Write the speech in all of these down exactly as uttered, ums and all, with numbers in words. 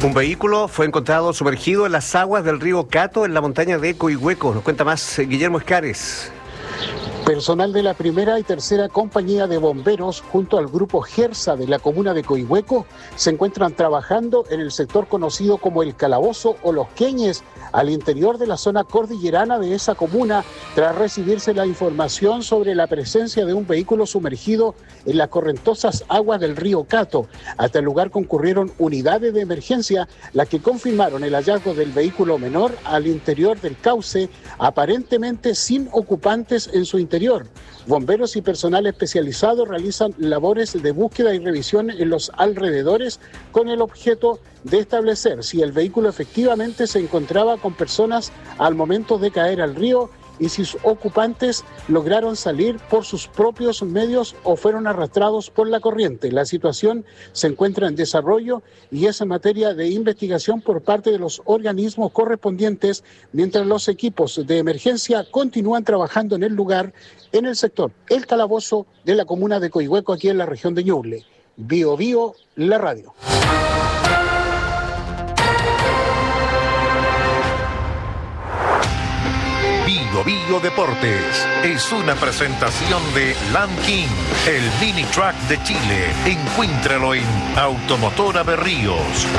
Un vehículo fue encontrado sumergido en las aguas del río Cato en la montaña de Coihueco. Nos cuenta más Guillermo Escares. Personal de la primera y tercera compañía de bomberos junto al grupo GERSA de la comuna de Coihueco se encuentran trabajando en el sector conocido como El Calabozo o Los Queñes, al interior de la zona cordillerana de esa comuna, tras recibirse la información sobre la presencia de un vehículo sumergido en las correntosas aguas del río Cato. Hasta el lugar concurrieron unidades de emergencia, las que confirmaron el hallazgo del vehículo menor al interior del cauce, aparentemente sin ocupantes en su interior. Bomberos y personal especializado realizan labores de búsqueda y revisión en los alrededores con el objeto de establecer si el vehículo efectivamente se encontraba con personas al momento de caer al río y si sus ocupantes lograron salir por sus propios medios o fueron arrastrados por la corriente. La situación se encuentra en desarrollo y es en materia de investigación por parte de los organismos correspondientes, mientras los equipos de emergencia continúan trabajando en el lugar, en el sector El Calabozo de la comuna de Coihueco, aquí en la región de Ñuble. Bio Bio, la radio. Bio Bio Deportes es una presentación de Land King, el mini truck de Chile. Encuéntralo en Automotora Berríos.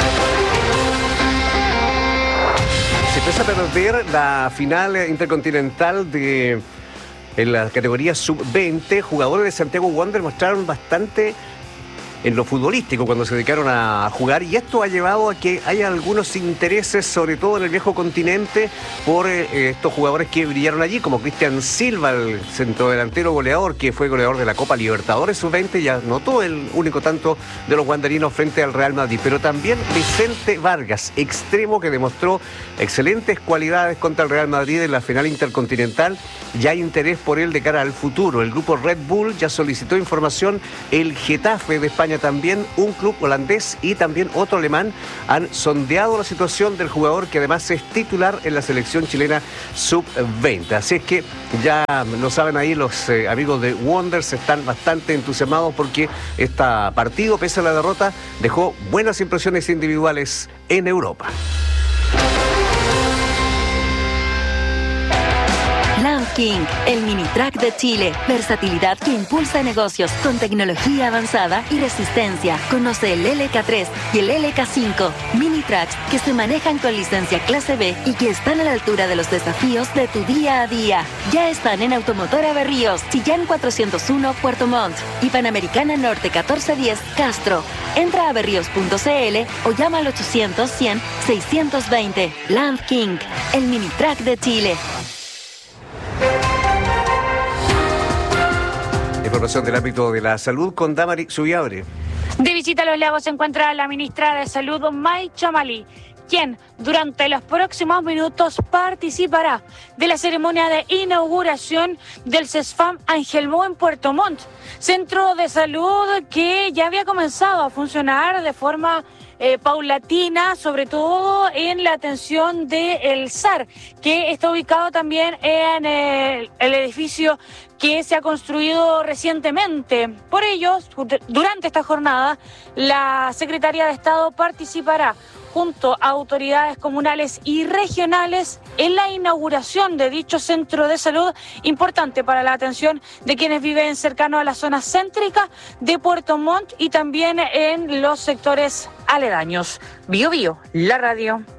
Se empieza a perder la final intercontinental de en la categoría sub veinte. Jugadores de Santiago Wander mostraron bastante en lo futbolístico cuando se dedicaron a jugar, y esto ha llevado a que haya algunos intereses, sobre todo en el viejo continente, por eh, estos jugadores que brillaron allí, como Cristian Silva, el centrodelantero goleador, que fue goleador de la Copa Libertadores sub veinte, y anotó el único tanto de los wanderinos frente al Real Madrid, pero también Vicente Vargas, extremo, que demostró excelentes cualidades contra el Real Madrid en la final intercontinental. Ya hay interés por él de cara al futuro. El grupo Red Bull ya solicitó información, el Getafe de España también, un club holandés y también otro alemán han sondeado la situación del jugador, que además es titular en la selección chilena sub veinte. Así es que ya lo saben ahí los eh, amigos de Wanderers, están bastante entusiasmados porque este partido, pese a la derrota, dejó buenas impresiones individuales en Europa. Land King, el mini track de Chile. Versatilidad que impulsa negocios con tecnología avanzada y resistencia. Conoce el L K tres y el L K cinco. Mini tracks que se manejan con licencia clase B y que están a la altura de los desafíos de tu día a día. Ya están en Automotora Berríos, Chillán cuatrocientos uno, Puerto Montt y Panamericana Norte catorce diez, Castro. Entra a berríos punto c l o llama al ochocientos, cien, seiscientos veinte. Land King, el mini track de Chile. Información del ámbito de la salud con Damari Subiabre. De visita a Los Lagos se encuentra la ministra de Salud, May Chamalí, quien durante los próximos minutos participará de la ceremonia de inauguración del CESFAM Angelmó en Puerto Montt, centro de salud que ya había comenzado a funcionar de forma Eh, paulatina, sobre todo en la atención del S A R, que está ubicado también en el, el edificio que se ha construido recientemente. Por ello, durante esta jornada, la Secretaría de Estado participará junto a autoridades comunales y regionales en la inauguración de dicho centro de salud, importante para la atención de quienes viven cercano a la zona céntrica de Puerto Montt y también en los sectores aledaños. Bio Bio, la radio.